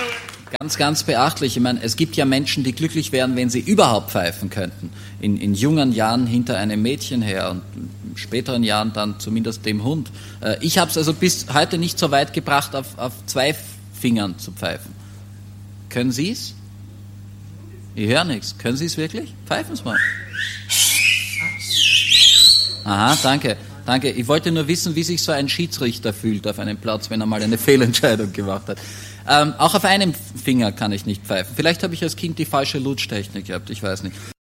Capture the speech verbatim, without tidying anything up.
Ganz, ganz beachtlich. Ich meine, es gibt ja Menschen, die glücklich wären, wenn sie überhaupt pfeifen könnten. In, in jungen Jahren hinter einem Mädchen her und in späteren Jahren dann zumindest dem Hund. Ich habe es also bis heute nicht so weit gebracht, auf, auf zwei Fingern zu pfeifen. Können Sie es? Ich höre nichts. Können Sie es wirklich? Pfeifen Sie mal. Aha, danke. Danke. Ich wollte nur wissen, wie sich so ein Schiedsrichter fühlt auf einem Platz, wenn er mal eine Fehlentscheidung gemacht hat. Ähm, auch auf einem Finger kann ich nicht pfeifen. Vielleicht habe ich als Kind die falsche Lutschtechnik gehabt, ich weiß nicht.